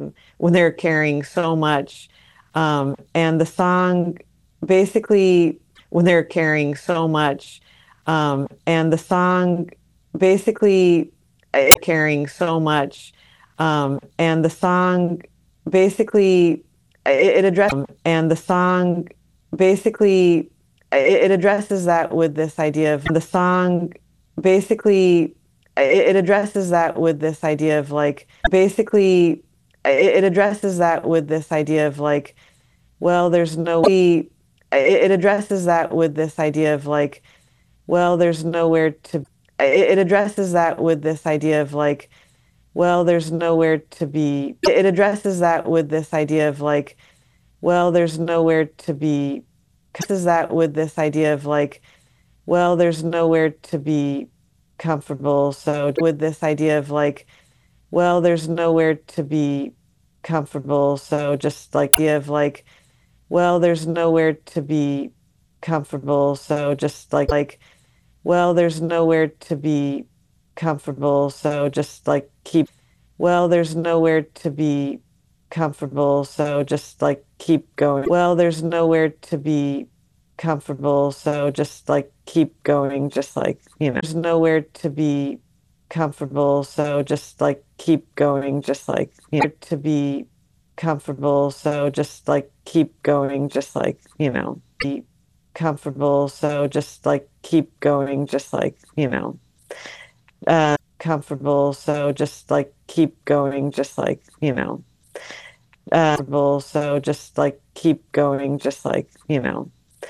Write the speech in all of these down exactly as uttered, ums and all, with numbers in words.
when they're carrying so much. Um, and the song basically, when they're carrying so much, um, and the song basically uh, carrying so much, um, and the song basically it, it addresses and the song basically it, it addresses that with this idea of the song basically it, it addresses that with this idea of like basically it, it addresses that with this idea of like well there's no it, it addresses that with this idea of like well there's nowhere to it, it addresses that with this idea of like well there's nowhere to be it addresses that with this idea of like well there's nowhere to be addresses that with this idea of like well there's nowhere to be comfortable so with this idea of like well there's nowhere to be comfortable so just like the idea of like well there's nowhere to be comfortable so just like like well there's nowhere to be comfortable so just like keep well there's nowhere to be comfortable so just like keep going well there's nowhere to be comfortable so just like keep going just like you know there's nowhere to be comfortable so just like keep going just like you know to be comfortable so just like keep going just like you know be comfortable so just like keep going just like you know uh comfortable so just like keep going just like you know uh so just like keep going just like you know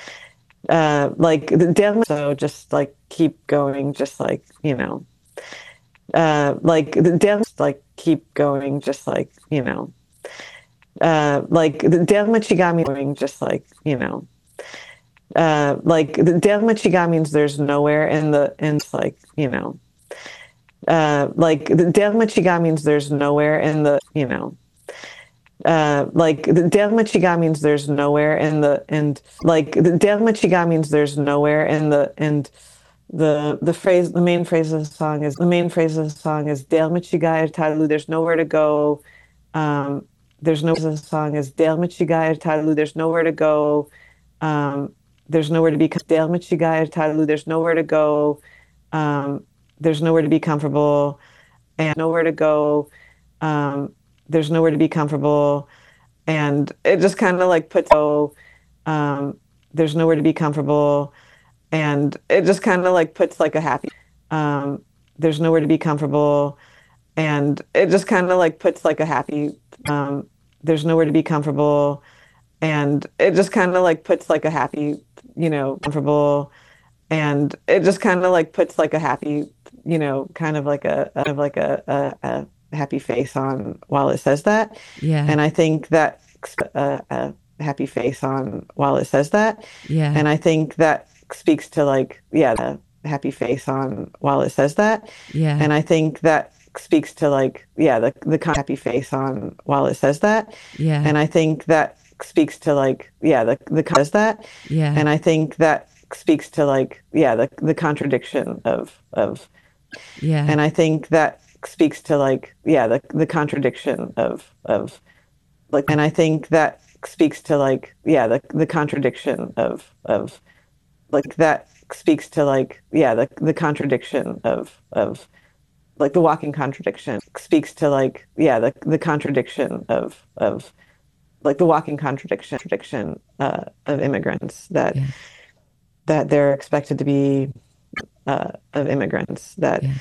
uh like the demo so just like keep going just like you know uh like the demo like keep going just like you know uh like the Delmachigami going just like you know uh like the Delmachiga means there's nowhere in the in like you know uh like the Delmachiga means there's nowhere in the you know uh like the Delmachiga means there's nowhere in the and like the Delmachiga means there's nowhere in the and the the phrase the main phrase of the song is the main phrase of the song is Delmachiga Talu there's nowhere to go um there's no the song is Delmachiga Talu there's nowhere to go um there's nowhere to be Delmachiga Talu there's nowhere to go um there's nowhere to be comfortable and nowhere to go um there's nowhere to be comfortable and it just kind of like puts oh um there's nowhere to be comfortable and it just kind of like puts like a happy um there's nowhere to be comfortable and it just kind of like puts like a happy um there's nowhere to be comfortable and it just kind of like puts like a happy you know comfortable and it just kind of like puts like a happy you know kind of like a kind of like a, a, a happy face on while it says that Yeah. and I think that a, a happy face on while it says that Yeah. and I think that speaks to like yeah the happy face on while it says that Yeah. and I think that speaks to like yeah the the happy face on while it says that Yeah. and I think that speaks to like yeah the the says that Yeah. and I think that speaks to like yeah the the contradiction of of Yeah. and I think that speaks to like yeah the the contradiction of of like and I think that speaks to like yeah the the contradiction of of like that speaks to like yeah the the contradiction of of like the walking contradiction speaks to like yeah the the contradiction of of like the walking contradiction contradiction uh, of immigrants that Yeah. that they're expected to be uh, of immigrants that Yeah.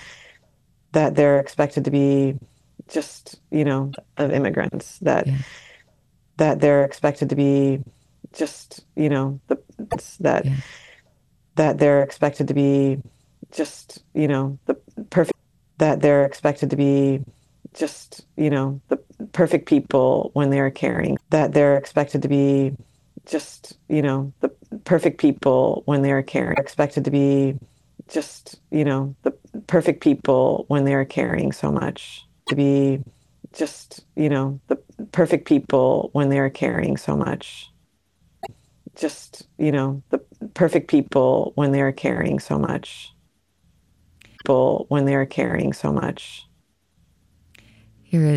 that they're expected to be just you know of immigrants that Yeah. that they're expected to be just you know the that Yeah. that they're expected to be just you know the perfect that they're expected to be just you know the perfect people when they're caring that they're expected to be just you know the perfect people when they're caring expected to be just you know the perfect people when they're caring so much to be just you know the perfect people when they're caring so much just you know the perfect people when they're caring so much people when they're caring so much Here